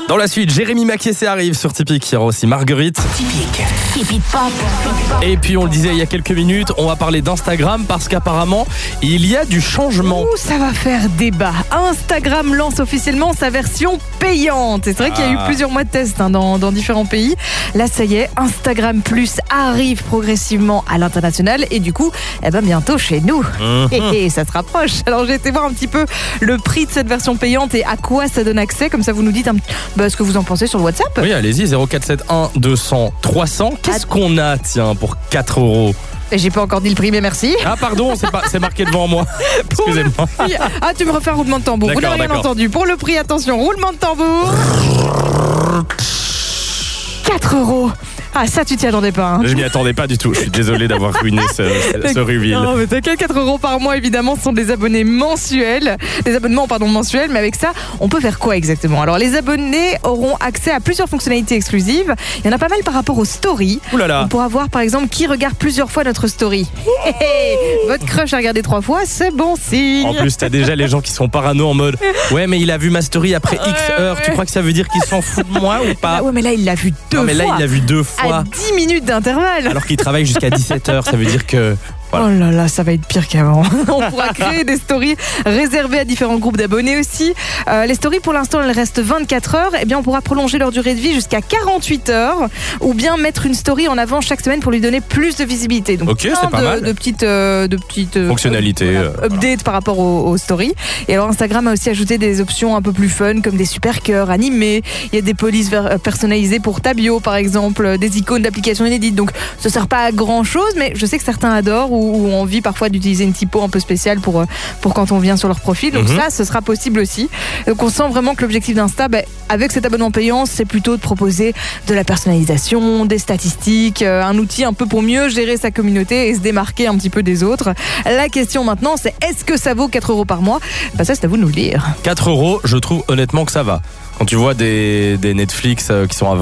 Dans la suite, Jérémy Maquiessé arrive sur Typique. Il y aura aussi Marguerite. Typique Pop. Et puis on le disait il y a quelques minutes, on va parler d'Instagram parce qu'apparemment il y a du changement. Ouh, ça va faire débat. Instagram lance officiellement sa version payante. C'est vrai qu'il y a eu plusieurs mois de tests dans différents pays. Là, ça y est, Instagram Plus arrive progressivement à l'international et du coup, bientôt chez nous. Et ça se rapproche. Alors j'ai été voir un petit peu le prix de cette version payante et à quoi ça donne accès. Comme ça, vous nous dites ce que vous en pensez sur le WhatsApp. Oui, allez-y, 0471 200 300. Qu'est-ce qu'on a, tiens, pour 4 €? J'ai pas encore dit le prix, mais merci. Ah pardon, c'est marqué devant moi. Excusez-moi. Ah, tu me refais un roulement de tambour. Vous n'avez rien entendu. Pour le prix, attention, roulement de tambour. 4 €. Ah, ça, tu t'y attendais pas. Hein. Je m'y attendais pas du tout. Je suis désolé d'avoir ruiné ce reveal. Non, mais t'inquiète, 4 € par mois, évidemment, ce sont des abonnés mensuels. Des abonnements, mensuels. Mais avec ça, on peut faire quoi exactement? Alors, les abonnés auront accès à plusieurs fonctionnalités exclusives. Il y en a pas mal par rapport aux stories. Ouh là là. On pourra voir, par exemple, qui regarde plusieurs fois notre story. Votre crush a regardé 3 fois, c'est bon signe. En plus, t'as déjà les gens qui sont parano en mode ouais, mais il a vu ma story après X heures. Tu crois que ça veut dire qu'il s'en fout de moi ou pas? Ouais, mais là, il l'a vu 2 fois. Non, mais là, il l'a vu 2 fois. À 10 minutes d'intervalle. Alors qu'il travaille jusqu'à 17h, ça veut dire que... Voilà. Oh là là, ça va être pire qu'avant. On pourra créer des stories réservées à différents groupes d'abonnés aussi. Les stories, pour l'instant, elles restent 24 heures. Eh bien, on pourra prolonger leur durée de vie jusqu'à 48 heures. Ou bien mettre une story en avant chaque semaine pour lui donner plus de visibilité. Donc, ok, c'est pas mal. De petites fonctionnalités. Updates par rapport aux stories. Et alors, Instagram a aussi ajouté des options un peu plus fun, comme des super cœurs animés. Il y a des polices personnalisées pour ta bio, par exemple. Des icônes d'applications inédites. Donc, ça sert pas à grand chose, mais je sais que certains adorent ou ont envie parfois d'utiliser une typo un peu spéciale pour quand on vient sur leur profil. Donc ça, ce sera possible aussi. Donc on sent vraiment que l'objectif d'Insta, avec cet abonnement payant, c'est plutôt de proposer de la personnalisation, des statistiques, un outil un peu pour mieux gérer sa communauté et se démarquer un petit peu des autres. La question maintenant, c'est est-ce que ça vaut 4 € par mois? Ça, c'est à vous de nous le dire. 4 €, je trouve honnêtement que ça va. Quand tu vois des Netflix qui sont à